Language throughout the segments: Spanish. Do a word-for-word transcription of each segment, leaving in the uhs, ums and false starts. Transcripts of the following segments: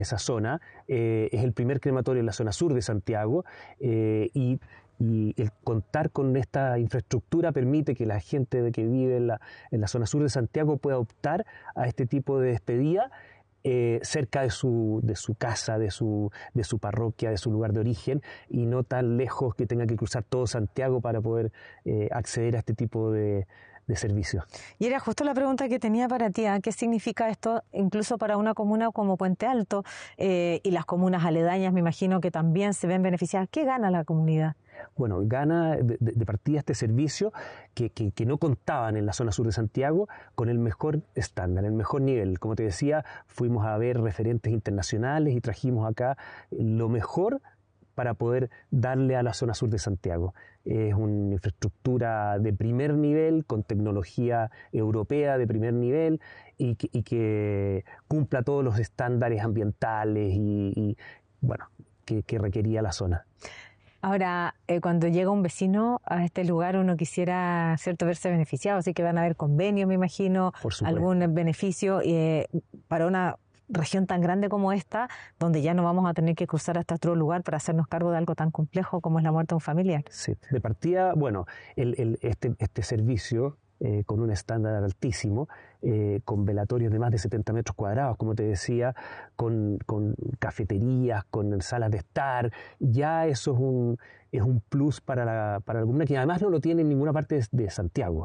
esa zona, eh, es el primer crematorio en la zona sur de Santiago, eh, y Y el contar con esta infraestructura permite que la gente que vive en la, en la zona sur de Santiago pueda optar a este tipo de despedida eh, cerca de su, de su casa, de su, de su parroquia, de su lugar de origen, y no tan lejos que tenga que cruzar todo Santiago para poder eh, acceder a este tipo de, de servicios. Y era justo la pregunta que tenía para ti, ¿eh? ¿Qué significa esto incluso para una comuna como Puente Alto eh, y las comunas aledañas? Me imagino que también se ven beneficiadas. ¿Qué gana la comunidad? Bueno, gana de, de partida este servicio que, que, que no contaban en la zona sur de Santiago con el mejor estándar, el mejor nivel. Como te decía, fuimos a ver referentes internacionales y trajimos acá lo mejor para poder darle a la zona sur de Santiago. Es una infraestructura de primer nivel, con tecnología europea de primer nivel y que, y que cumpla todos los estándares ambientales y, y bueno, que, que requería la zona. Ahora, eh, cuando llega un vecino a este lugar, uno quisiera, cierto, verse beneficiado, así que van a haber convenios, me imagino, algún beneficio eh, para una región tan grande como esta, donde ya no vamos a tener que cruzar hasta otro lugar para hacernos cargo de algo tan complejo como es la muerte de un familiar. Sí, de partida, bueno, el, el, este, este servicio eh, con un estándar altísimo, eh, con velatorios de más de setenta metros cuadrados, como te decía, con, con cafeterías, con salas de estar, ya eso es un, es un plus para la, para la comuna, que además no lo tiene en ninguna parte de, de Santiago.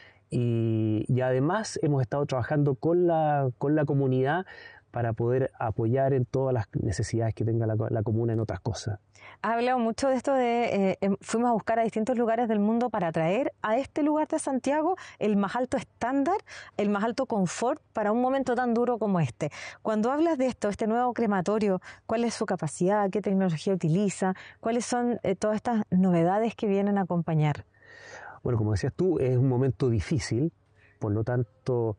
Y, y además hemos estado trabajando con la, con la comunidad para poder apoyar en todas las necesidades que tenga la, la comuna en otras cosas. Has hablado mucho de esto de, eh, fuimos a buscar a distintos lugares del mundo para traer a este lugar de Santiago el más alto estándar, el más alto confort para un momento tan duro como este. Cuando hablas de esto, este nuevo crematorio, ¿cuál es su capacidad? ¿Qué tecnología utiliza? ¿Cuáles son eh, todas estas novedades que vienen a acompañar? Bueno, como decías tú, es un momento difícil, por lo tanto,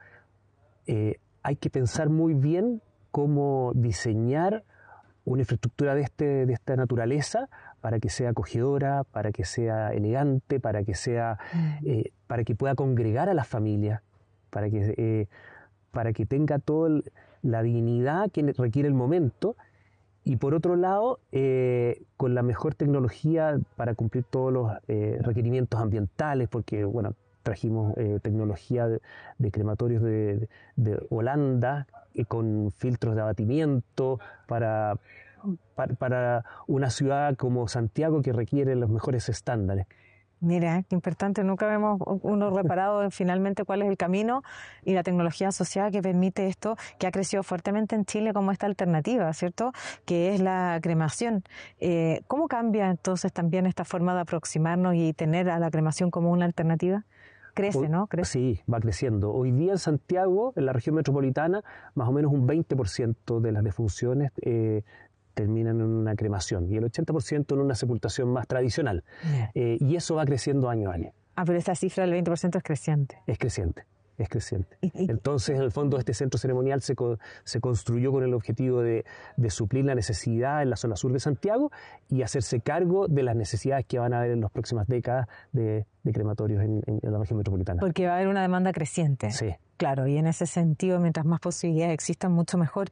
eh, hay que pensar muy bien cómo diseñar una infraestructura de, este, de esta naturaleza para que sea acogedora, para que sea elegante, para que sea, eh, para que pueda congregar a las familias, para que, eh, para que tenga toda la dignidad que requiere el momento. Y por otro lado, eh, con la mejor tecnología para cumplir todos los eh, requerimientos ambientales, porque, bueno, trajimos eh, tecnología de, de crematorios de, de Holanda eh, con filtros de abatimiento para, para, para una ciudad como Santiago que requiere los mejores estándares. Mira, qué importante, nunca vemos uno reparado en finalmente cuál es el camino y la tecnología asociada que permite esto, que ha crecido fuertemente en Chile como esta alternativa, ¿cierto? Que es la cremación. Eh, ¿Cómo cambia entonces también esta forma de aproximarnos y tener a la cremación como una alternativa? Crece, ¿no? Crece. Sí, va creciendo. Hoy día en Santiago, en la región metropolitana, más o menos un veinte por ciento de las defunciones eh, terminan en una cremación y el ochenta por ciento en una sepultación más tradicional. Yeah. Eh, y eso va creciendo año a año. Ah, pero esta cifra del veinte por ciento es creciente. Es creciente, es creciente. ¿Y, y, Entonces, en el fondo, este centro ceremonial se, co se construyó con el objetivo de, de suplir la necesidad en la zona sur de Santiago y hacerse cargo de las necesidades que van a haber en las próximas décadas de, de crematorios en, en, en la región metropolitana. Porque va a haber una demanda creciente. Sí. Claro, y en ese sentido, mientras más posibilidades existan, mucho mejor.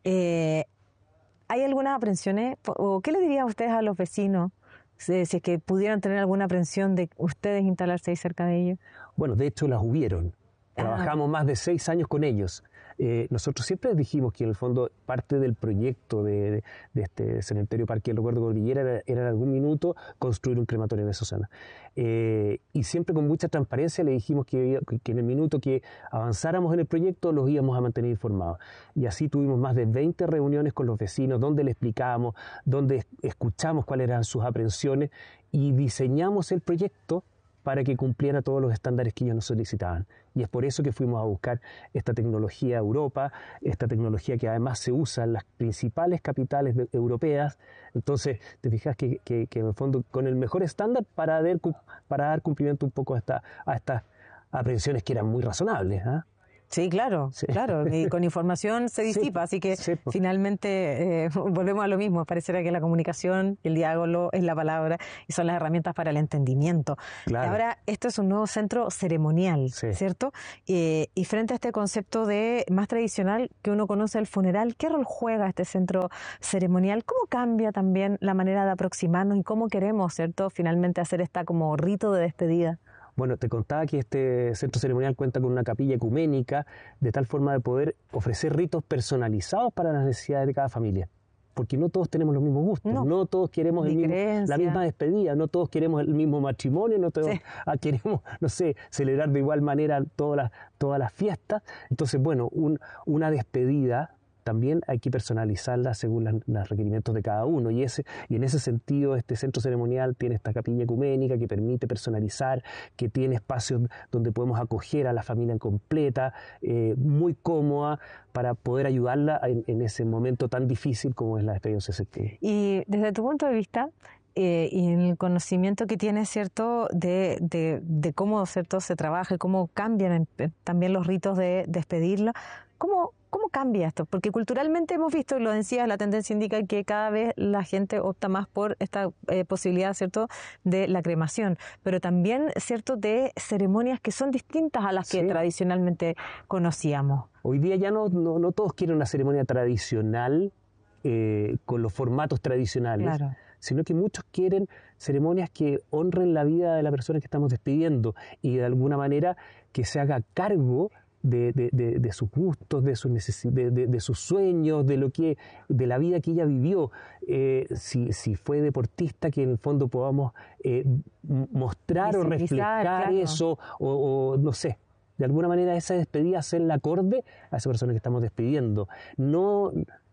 Eh, ¿Hay algunas aprensiones? ¿O qué le dirían ustedes a los vecinos si, si es que pudieran tener alguna aprensión de ustedes instalarse ahí cerca de ellos? Bueno, de hecho las hubieron. Trabajamos ah. más de seis años con ellos. Eh, nosotros siempre dijimos que en el fondo parte del proyecto de, de, de este cementerio Parque del Recuerdo Cordillera era, era en algún minuto construir un crematorio en esa zona. Eh, y siempre con mucha transparencia le dijimos que, que en el minuto que avanzáramos en el proyecto los íbamos a mantener informados. Y así tuvimos más de veinte reuniones con los vecinos donde les explicábamos, donde escuchamos cuáles eran sus aprensiones y diseñamos el proyecto para que cumpliera todos los estándares que ellos nos solicitaban. Y es por eso que fuimos a buscar esta tecnología a Europa, esta tecnología que además se usa en las principales capitales de, europeas. Entonces, te fijas que, que, que en el fondo con el mejor estándar para dar, para dar cumplimiento un poco a, esta, a estas aprehensiones que eran muy razonables, ¿eh? Sí, claro, sí. claro. Y con información se disipa, sí, así que sí, pues. finalmente eh, volvemos a lo mismo. Pareciera que la comunicación, el diálogo es la palabra y son las herramientas para el entendimiento. Claro. Ahora, esto es un nuevo centro ceremonial, sí. ¿cierto? Eh, y frente a este concepto de más tradicional que uno conoce el funeral, ¿qué rol juega este centro ceremonial? ¿Cómo cambia también la manera de aproximarnos y cómo queremos, ¿cierto? Finalmente hacer esta como rito de despedida. Bueno, te contaba que este centro ceremonial cuenta con una capilla ecuménica, de tal forma de poder ofrecer ritos personalizados para las necesidades de cada familia. Porque no todos tenemos los mismos gustos, no, no todos queremos el mismo, la misma despedida, no todos queremos el mismo matrimonio, no todos sí. queremos, no sé, celebrar de igual manera todas las, todas las fiestas. Entonces, bueno, un, una despedida también hay que personalizarla según las, los requerimientos de cada uno. Y, ese, y en ese sentido, este centro ceremonial tiene esta capilla ecuménica que permite personalizar, que tiene espacios donde podemos acoger a la familia completa, eh, muy cómoda, para poder ayudarla en, en ese momento tan difícil como es la despedida de un ser querido. Y desde tu punto de vista, Eh, y en el conocimiento que tienes, ¿cierto?, de, de, de cómo, ¿cierto?, se trabaja y cómo cambian también los ritos de despedirlo, ¿cómo, cómo cambia esto? Porque culturalmente hemos visto, lo decías, la tendencia indica que cada vez la gente opta más por esta eh, posibilidad, ¿cierto?, de la cremación, pero también, ¿cierto?, de ceremonias que son distintas a las que sí. tradicionalmente conocíamos. Hoy día ya no, no, no todos quieren una ceremonia tradicional eh, con los formatos tradicionales. Claro. Sino que muchos quieren ceremonias que honren la vida de la persona que estamos despidiendo y de alguna manera que se haga cargo de, de, de, de sus gustos, de sus, de, de, de sus sueños, de, lo que, de la vida que ella vivió. Eh, si, si fue deportista, que en el fondo podamos eh, mostrar o reflejar claro. eso, o, o no sé, de alguna manera esa despedida hacerla acorde a esa persona que estamos despidiendo. No,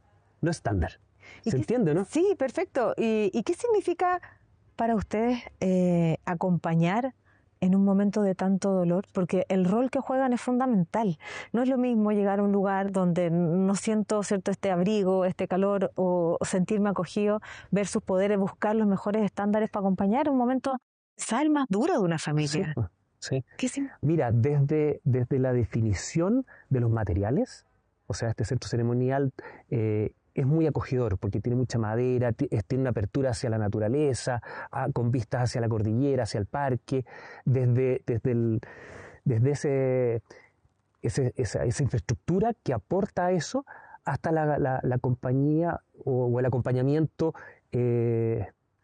no estándar. ¿Se entiende, no? Sí, perfecto. ¿Y, y qué significa para ustedes eh, acompañar en un momento de tanto dolor? Porque el rol que juegan es fundamental. No es lo mismo llegar a un lugar donde no siento, ¿cierto?, este abrigo, este calor o sentirme acogido versus poder buscar los mejores estándares para acompañar en un momento quizás el más duro de una familia. Sí, sí. ¿Qué significa? Mira, desde, desde la definición de los materiales, o sea, este centro ceremonial eh, es muy acogedor porque tiene mucha madera, tiene una apertura hacia la naturaleza, con vistas hacia la cordillera, hacia el parque, desde, desde, el, desde ese, ese, esa, esa infraestructura que aporta a eso hasta la, la, la compañía o, o el acompañamiento eh,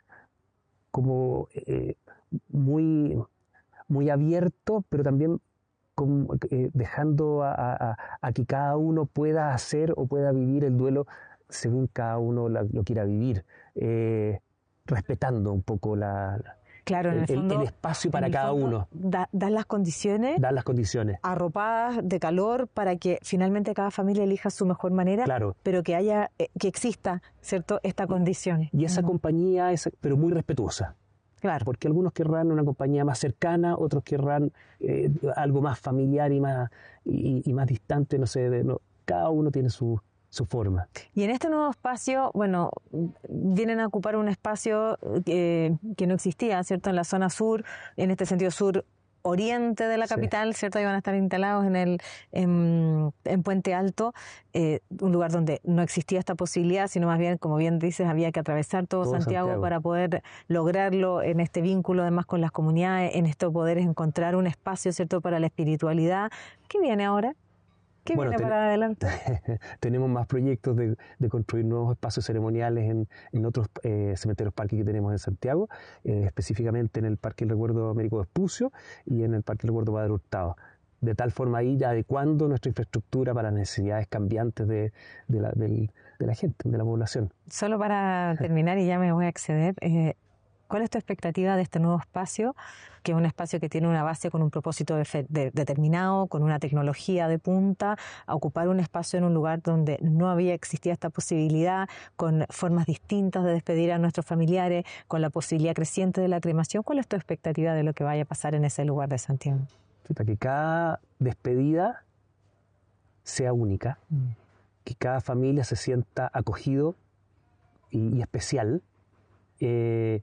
como eh, muy, muy abierto, pero también con, eh, dejando a, a, a que cada uno pueda hacer o pueda vivir el duelo según cada uno la, lo quiera vivir, eh, respetando un poco la, la, claro, en el, el, fondo, el espacio para cada uno. Da, dar las condiciones. Dar las condiciones. Arropadas de calor para que finalmente cada familia elija su mejor manera, claro. pero que haya, que exista, ¿cierto?, esta condición. Y esa uh-huh. compañía, es, pero muy respetuosa. Claro. Porque algunos querrán una compañía más cercana, otros querrán eh, algo más familiar y más, y, y más distante, no sé, de, no, cada uno tiene su... su forma. Y en este nuevo espacio, bueno, vienen a ocupar un espacio que, que no existía, ¿cierto?, en la zona sur, en este sentido sur oriente de la capital, sí. ¿cierto? Y van a estar instalados en el en, en Puente Alto, eh, un lugar donde no existía esta posibilidad, sino más bien, como bien dices, había que atravesar todo, todo Santiago, Santiago para poder lograrlo en este vínculo, además con las comunidades, en esto poder encontrar un espacio, ¿cierto?, para la espiritualidad. ¿Qué viene ahora? ¿Qué bueno, viene ten, para adelante? Tenemos más proyectos de, de construir nuevos espacios ceremoniales en, en otros eh, cementerios parques que tenemos en Santiago, eh, específicamente en el Parque del Recuerdo Américo Vespucio y en el Parque del Recuerdo Padre Hurtado. De tal forma ir adecuando nuestra infraestructura para las necesidades cambiantes de, de, la, de, de la gente, de la población. Solo para terminar, y ya me voy a acceder, eh, ¿cuál es tu expectativa de este nuevo espacio? Que es un espacio que tiene una base con un propósito de de, determinado, con una tecnología de punta, a ocupar un espacio en un lugar donde no había existido esta posibilidad, con formas distintas de despedir a nuestros familiares, con la posibilidad creciente de la cremación. ¿Cuál es tu expectativa de lo que vaya a pasar en ese lugar de Santiago? Que cada despedida sea única, mm. que cada familia se sienta acogido y, y especial, eh,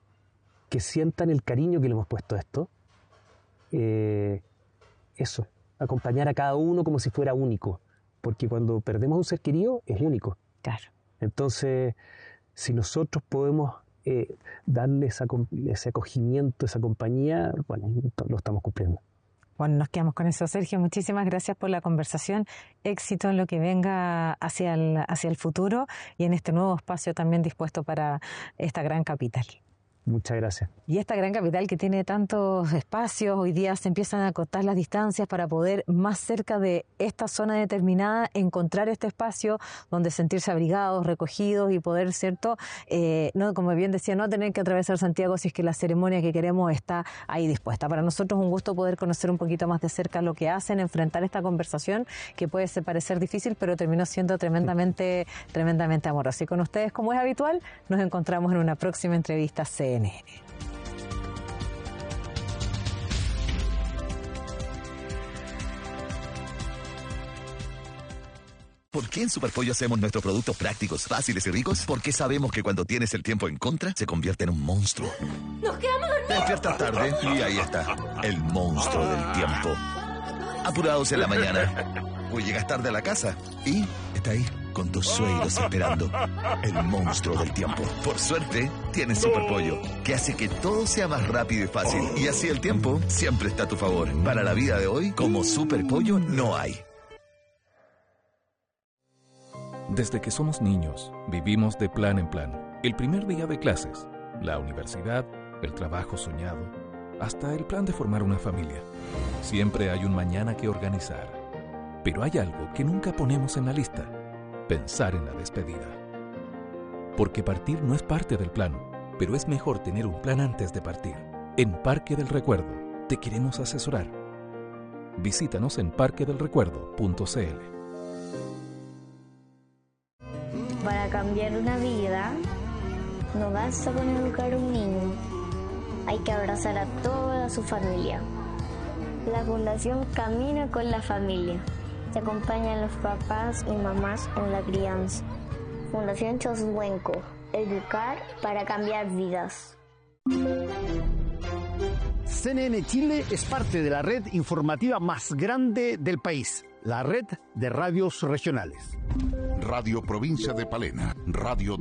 que sientan el cariño que le hemos puesto a esto. Eh, eso, acompañar a cada uno como si fuera único, porque cuando perdemos a un ser querido es único. Claro. Entonces, si nosotros podemos eh, darle esa, ese acogimiento, esa compañía, bueno, lo estamos cumpliendo. Bueno, nos quedamos con eso. Sergio, muchísimas gracias por la conversación. Éxito en lo que venga hacia el, hacia el futuro y en este nuevo espacio también dispuesto para esta gran capital. Muchas gracias. Y esta gran capital que tiene tantos espacios, hoy día se empiezan a acortar las distancias para poder más cerca de esta zona determinada encontrar este espacio donde sentirse abrigados, recogidos y poder, ¿cierto? Eh, no, como bien decía, no tener que atravesar Santiago si es que la ceremonia que queremos está ahí dispuesta. Para nosotros es un gusto poder conocer un poquito más de cerca lo que hacen, enfrentar esta conversación que puede parecer difícil, pero terminó siendo tremendamente, tremendamente amorosa. Y con ustedes, como es habitual, nos encontramos en una próxima entrevista C N N. ¿Por qué en Superpollo hacemos nuestros productos prácticos, fáciles y ricos? Porque sabemos que cuando tienes el tiempo en contra, se convierte en un monstruo. ¡Nos quedamos dormidos! Te despiertas tarde y ahí está, el monstruo del tiempo. Apurados en la mañana. O llegas tarde a la casa y está ahí, con tus suegros esperando. El monstruo del tiempo. Por suerte, tienes Superpollo, que hace que todo sea más rápido y fácil. Y así el tiempo siempre está a tu favor. Para la vida de hoy, como Superpollo no hay. Desde que somos niños, vivimos de plan en plan. El primer día de clases, la universidad, el trabajo soñado, hasta el plan de formar una familia. Siempre hay un mañana que organizar. Pero hay algo que nunca ponemos en la lista: pensar en la despedida. Porque partir no es parte del plan, pero es mejor tener un plan antes de partir. En Parque del Recuerdo te queremos asesorar. Visítanos en parque del recuerdo punto c l. Para cambiar una vida, no basta con educar a un niño, hay que abrazar a toda su familia. La Fundación Camina con la Familia. Se acompañan los papás y mamás en la crianza. Fundación Choshuenco. Educar para cambiar vidas. C N N Chile es parte de la red informativa más grande del país, la red de radios regionales. Radio Provincia de Palena, Radio